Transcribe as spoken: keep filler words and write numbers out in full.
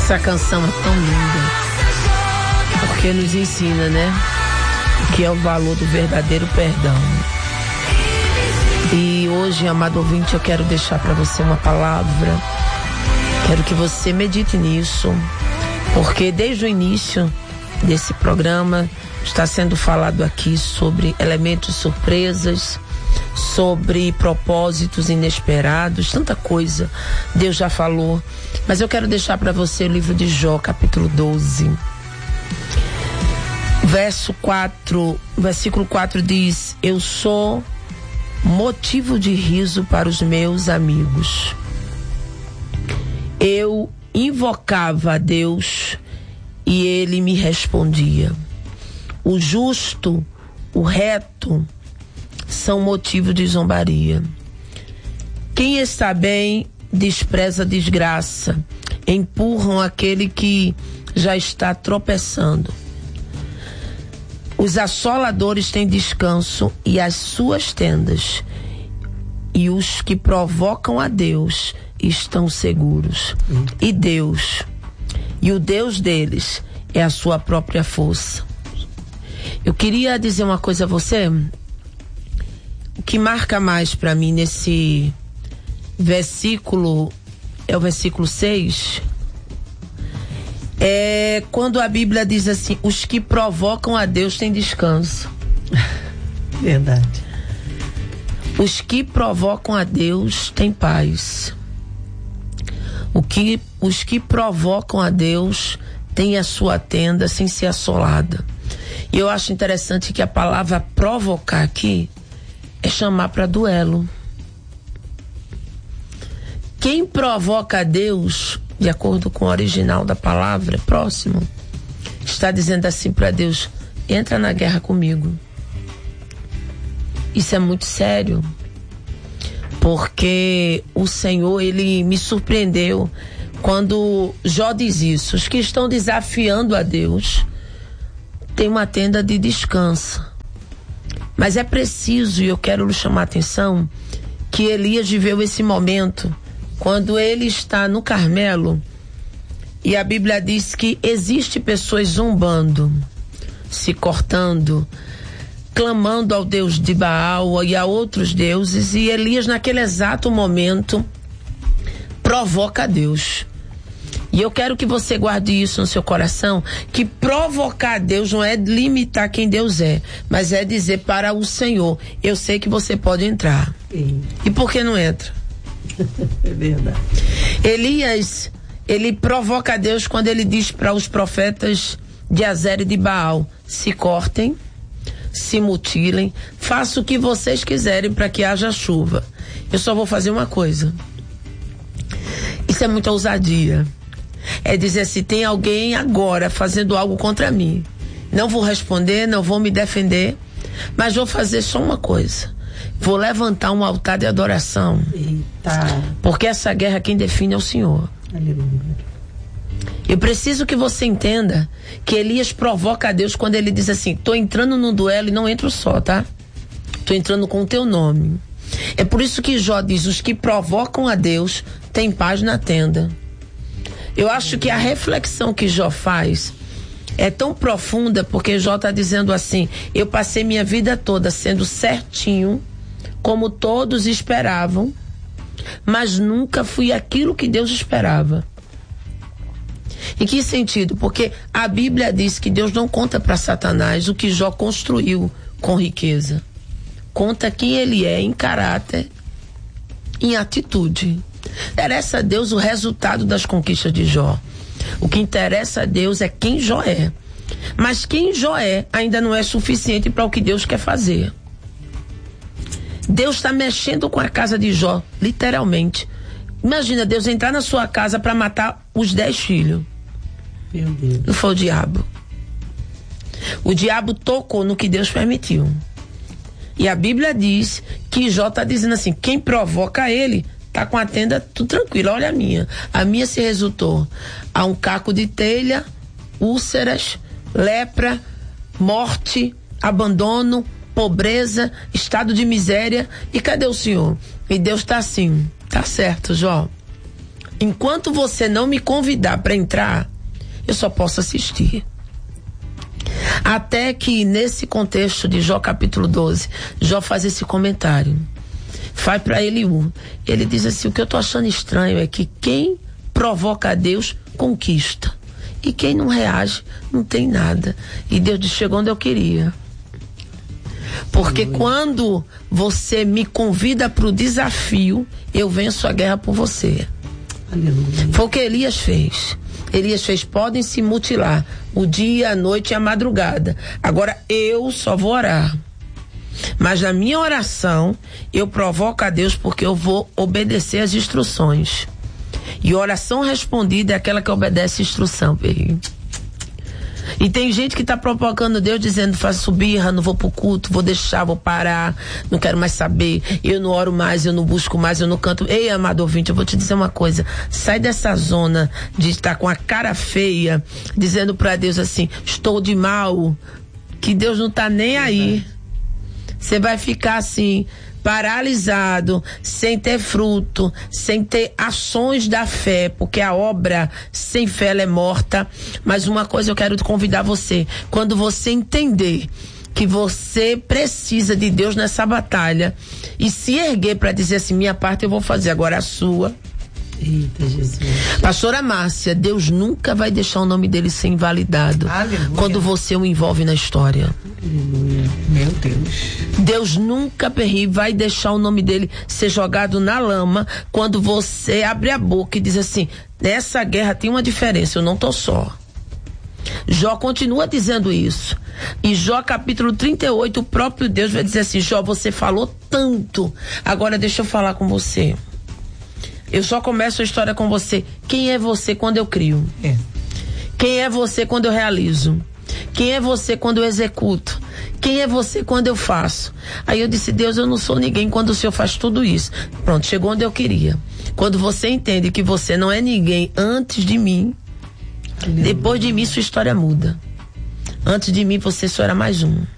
Essa canção é tão linda, porque nos ensina, né, o que é o valor do verdadeiro perdão. E hoje, amado ouvinte, eu quero deixar para você uma palavra. Quero que você medite nisso, porque desde o início desse programa está sendo falado aqui sobre elementos surpresas, sobre propósitos inesperados, tanta coisa Deus já falou. Mas eu quero deixar para você o livro de Jó, capítulo doze. Verso quatro, versículo quatro diz: eu sou motivo de riso para os meus amigos. Eu invocava a Deus e ele me respondia. O justo, o reto, são motivo de zombaria. Quem está bem despreza a desgraça, empurram aquele que já está tropeçando. Os assoladores têm descanso e as suas tendas, e os que provocam a Deus estão seguros. Hum. E Deus, e o Deus deles é a sua própria força. Eu queria dizer uma coisa a você. O que marca mais para mim nesse versículo é o versículo seis. É quando a Bíblia diz assim: os que provocam a Deus têm descanso. Verdade. Os que provocam a Deus têm paz. O que, os que provocam a Deus têm a sua tenda sem ser assolada. E eu acho interessante que a palavra provocar aqui é chamar para duelo. Quem provoca a Deus, de acordo com o original da palavra, próximo, está dizendo assim para Deus: entra na guerra comigo. Isso é muito sério, porque o Senhor, ele me surpreendeu quando Jó diz isso. Os que estão desafiando a Deus têm uma tenda de descanso. Mas é preciso, e eu quero lhe chamar a atenção, que Elias viveu esse momento quando ele está no Carmelo, e a Bíblia diz que existe pessoas zombando, se cortando, clamando ao Deus de Baal e a outros deuses, e Elias naquele exato momento provoca a Deus. E eu quero que você guarde isso no seu coração, que provocar a Deus não é limitar quem Deus é, mas é dizer para o Senhor: eu sei que você pode entrar. Sim. E por que não entra? É verdade. Elias, ele provoca a Deus quando ele diz para os profetas de Azer e de Baal: se cortem, se mutilem, façam o que vocês quiserem para que haja chuva. Eu só vou fazer uma coisa. Isso é muita ousadia. É dizer assim: tem alguém agora fazendo algo contra mim. Não vou responder, não vou me defender, mas vou fazer só uma coisa: vou levantar um altar de adoração. Eita. Porque essa guerra quem define é o Senhor. Aleluia. Eu preciso que você entenda que Elias provoca a Deus quando ele diz assim: tô entrando no duelo e não entro só, tá? Tô entrando com o teu nome. É por isso que Jó diz: os que provocam a Deus têm paz na tenda. Eu acho que a reflexão que Jó faz é tão profunda, porque Jó está dizendo assim: eu passei minha vida toda sendo certinho, como todos esperavam, mas nunca fui aquilo que Deus esperava. Em que sentido? Porque a Bíblia diz que Deus não conta para Satanás o que Jó construiu com riqueza. Conta quem ele é em caráter, em atitude. Interessa a Deus o resultado das conquistas de Jó. O que interessa a Deus é quem Jó é. Mas quem Jó é ainda não é suficiente para o que Deus quer fazer. Deus está mexendo com a casa de Jó, literalmente. Imagina Deus entrar na sua casa para matar os dez filhos. Meu Deus. Não foi o diabo. O diabo tocou no que Deus permitiu. E a Bíblia diz que Jó está dizendo assim: quem provoca ele tá com a tenda tudo tranquilo. Olha a minha. A minha se resultou a um caco de telha, úlceras, lepra, morte, abandono, pobreza, estado de miséria. E cadê o Senhor? E Deus tá assim: tá certo, Jó. Enquanto você não me convidar para entrar, eu só posso assistir. Até que nesse contexto de Jó capítulo doze, Jó faz esse comentário. Faz para Eliú. Ele diz assim: o que eu tô achando estranho é que quem provoca a Deus conquista. E quem não reage não tem nada. E Deus diz: chegou onde eu queria. Porque Aleluia. Quando você me convida para o desafio, eu venço a guerra por você. Aleluia. Foi o que Elias fez. Elias fez: podem se mutilar o dia, a noite e a madrugada. Agora eu só vou orar. Mas na minha oração, eu provoco a Deus porque eu vou obedecer as instruções. E oração respondida é aquela que obedece a instrução, Perri. E tem gente que está provocando Deus dizendo: faço birra, não vou pro culto, vou deixar, vou parar, não quero mais saber, eu não oro mais, eu não busco mais, eu não canto. Ei, amado ouvinte, eu vou te dizer uma coisa: sai dessa zona de estar com a cara feia, dizendo para Deus assim: estou de mal, que Deus não tá nem aí. Você vai ficar assim, paralisado, sem ter fruto, sem ter ações da fé, porque a obra sem fé ela é morta. Mas uma coisa eu quero te convidar você: quando você entender que você precisa de Deus nessa batalha e se erguer para dizer assim: minha parte eu vou fazer, agora a sua. Eita, Jesus. Pastora Márcia, Deus nunca vai deixar o nome dele ser invalidado. Aleluia. Quando você o envolve na história. Aleluia. Meu Deus. Deus nunca, Perri, vai deixar o nome dele ser jogado na lama quando você abre a boca e diz assim: nessa guerra tem uma diferença, eu não tô só. Jó continua dizendo isso. E Jó capítulo trinta e oito, o próprio Deus vai dizer assim: Jó, você falou tanto, agora deixa eu falar com você. Eu só começo a história com você. Quem é você quando eu crio? É. Quem é você quando eu realizo? Quem é você quando eu executo? Quem é você quando eu faço? Aí eu disse: Deus, eu não sou ninguém quando o Senhor faz tudo isso. Pronto, chegou onde eu queria. Quando você entende que você não é ninguém antes de mim, Aleluia. Depois de mim sua história muda. Antes de mim você só era mais um.